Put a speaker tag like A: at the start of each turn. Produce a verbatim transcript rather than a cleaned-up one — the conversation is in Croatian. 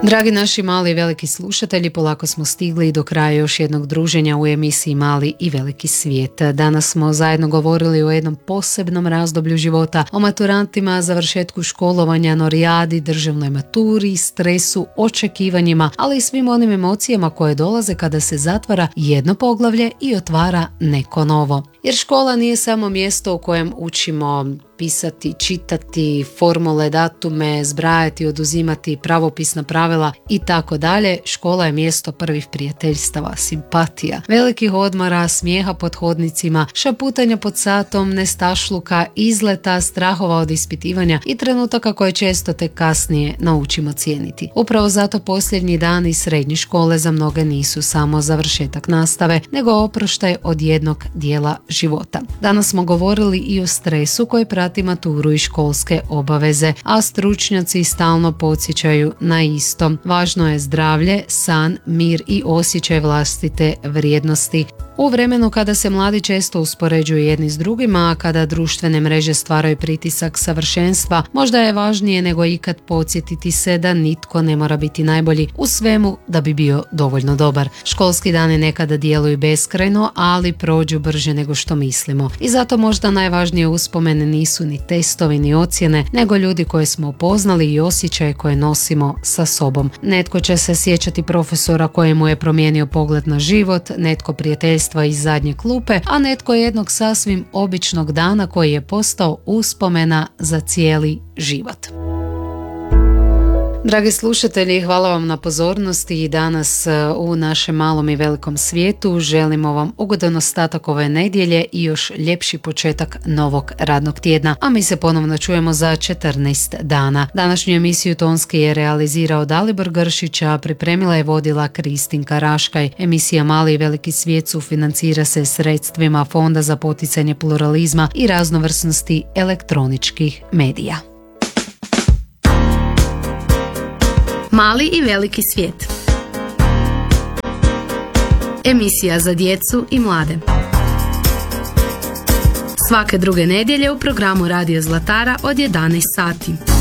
A: Dragi naši mali i veliki slušatelji, polako smo stigli do kraja još jednog druženja u emisiji Mali i veliki svijet. Danas smo zajedno govorili o jednom posebnom razdoblju života, o maturantima, završetku školovanja, norijadi, državnoj maturi, stresu, očekivanjima, ali i svim onim emocijama koje dolaze kada se zatvara jedno poglavlje i otvara neko novo. Jer škola nije samo mjesto u kojem učimo pisati, čitati, formule, datume, zbrajati, oduzimati, pravopisna pravila i tako dalje. Škola je mjesto prvih prijateljstava, simpatija, velikih odmora, smijeha pod hodnicima, šaputanja pod satom, nestašluka, izleta, strahova od ispitivanja i trenutaka koje često tek kasnije naučimo cijeniti. Upravo zato posljednji dani srednje škole za mnoge nisu samo završetak nastave, nego oproštaj od jednog dijela života. Danas smo govorili i o stresu koji prati maturu i školske obaveze, a stručnjaci stalno podsjećaju na isto. Važno je zdravlje, san, mir i osjećaj vlastite vrijednosti. U vremenu kada se mladi često uspoređuju jedni s drugima, a kada društvene mreže stvaraju pritisak savršenstva, možda je važnije nego ikad podsjetiti se da nitko ne mora biti najbolji u svemu da bi bio dovoljno dobar. Školski dani nekada djeluju beskrajno, ali prođu brže nego što mislimo. I zato možda najvažnije uspomene nisu ni testovi ni ocjene, nego ljudi koje smo upoznali i osjećaje koje nosimo sa sobom. Netko će se sjećati profesora kojemu je promijenio pogled na život, netko prijateljstva iz zadnje klupe, a netko jednog sasvim običnog dana koji je postao uspomena za cijeli život. Dragi slušatelji, hvala vam na pozornosti i danas u našem malom i velikom svijetu želimo vam ugodan ostatak ove nedjelje i još ljepši početak novog radnog tjedna, a mi se ponovno čujemo za četrnaest dana. Današnju emisiju tonski je realizirao Dalibor Gršić, a pripremila je vodila Kristinka Raškaj. Emisija Mali i veliki svijet sufinancira se sredstvima Fonda za poticanje pluralizma i raznovrsnosti elektroničkih medija.
B: Mali i veliki svijet. Emisija za djecu i mlade. Svake druge nedjelje u programu Radio Zlatara od jedanaest sati.